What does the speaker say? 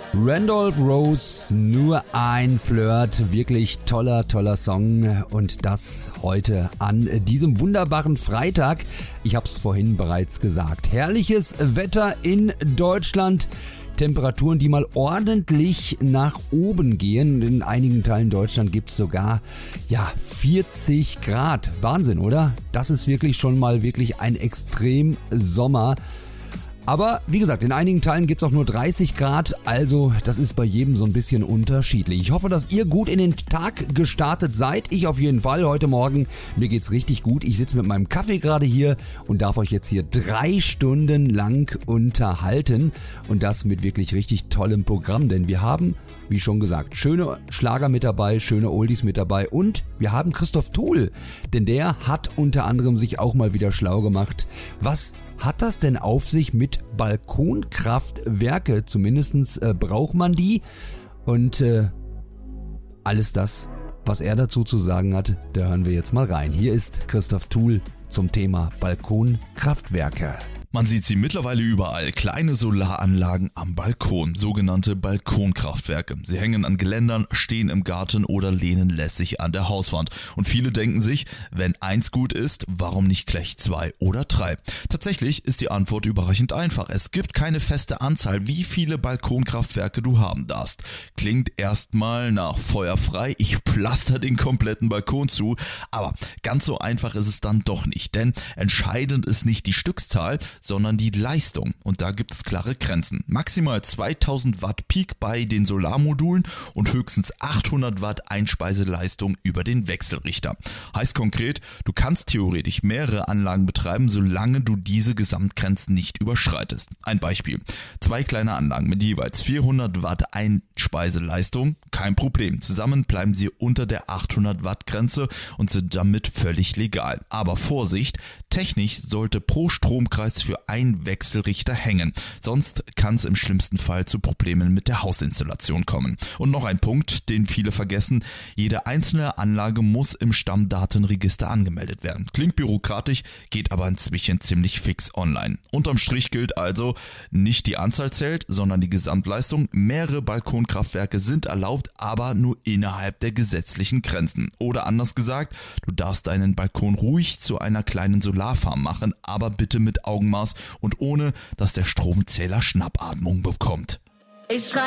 Randolph Rose, nur ein Flirt, wirklich toller Song und das heute an diesem wunderbaren Freitag. Ich habe es vorhin bereits gesagt, herrliches Wetter in Deutschland, Temperaturen, die mal ordentlich nach oben gehen. In einigen Teilen Deutschland gibt es sogar 40 Grad. Wahnsinn, oder? Das ist wirklich schon mal wirklich ein Extrem-Sommer. Aber wie gesagt, in einigen Teilen gibt es auch nur 30 Grad, also das ist bei jedem so ein bisschen unterschiedlich. Ich hoffe, dass ihr gut in den Tag gestartet seid. Ich auf jeden Fall heute Morgen. Mir geht's richtig gut. Ich sitze mit meinem Kaffee gerade hier und darf euch jetzt hier 3 Stunden lang unterhalten. Und das mit wirklich richtig tollem Programm, denn wir haben, wie schon gesagt, schöne Schlager mit dabei, schöne Oldies mit dabei und wir haben Christoph Tuhl, denn der hat unter anderem sich auch mal wieder schlau gemacht. Was hat das denn auf sich mit Balkonkraftwerke? Zumindest braucht man die und alles das, was er dazu zu sagen hat, da hören wir jetzt mal rein. Hier ist Christoph Tuhl zum Thema Balkonkraftwerke. Man sieht sie mittlerweile überall, kleine Solaranlagen am Balkon, sogenannte Balkonkraftwerke. Sie hängen an Geländern, stehen im Garten oder lehnen lässig an der Hauswand. Und viele denken sich, wenn eins gut ist, warum nicht gleich 2 oder 3? Tatsächlich ist die Antwort überraschend einfach. Es gibt keine feste Anzahl, wie viele Balkonkraftwerke du haben darfst. Klingt erstmal nach feuerfrei, ich pflaster den kompletten Balkon zu, aber ganz so einfach ist es dann doch nicht, denn entscheidend ist nicht die Stückzahl, sondern die Leistung. Und da gibt es klare Grenzen. Maximal 2000 Watt Peak bei den Solarmodulen und höchstens 800 Watt Einspeiseleistung über den Wechselrichter. Heißt konkret, du kannst theoretisch mehrere Anlagen betreiben, solange du diese Gesamtgrenzen nicht überschreitest. Ein Beispiel. 2 kleine Anlagen mit jeweils 400 Watt Einspeiseleistung, kein Problem. Zusammen bleiben sie unter der 800 Watt Grenze und sind damit völlig legal. Aber Vorsicht, technisch sollte pro Stromkreis für einen Wechselrichter hängen. Sonst kann es im schlimmsten Fall zu Problemen mit der Hausinstallation kommen. Und noch ein Punkt, den viele vergessen. Jede einzelne Anlage muss im Stammdatenregister angemeldet werden. Klingt bürokratisch, geht aber inzwischen ziemlich fix online. Unterm Strich gilt also, nicht die Anzahl zählt, sondern die Gesamtleistung. Mehrere Balkonkraftwerke sind erlaubt, aber nur innerhalb der gesetzlichen Grenzen. Oder anders gesagt, du darfst deinen Balkon ruhig zu einer kleinen Solarfarm machen, aber bitte mit Augenmaß und ohne, dass der Stromzähler Schnappatmung bekommt. Ich